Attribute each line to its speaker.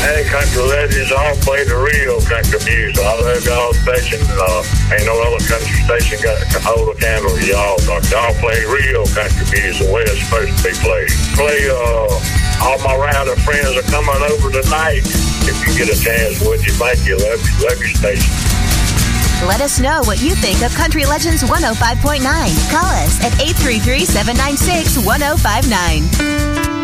Speaker 1: Hey, country legends, all play the real country music. I love y'all station. Ain't no other country station got to hold a candle to y'all. Y'all play real country music the way it's supposed to be played. Play, all my router friends are coming over tonight. If you get a chance, would you? Thank you. Love your station.
Speaker 2: Let us know what you think of Country Legends 105.9. Call us at 833-796-1059.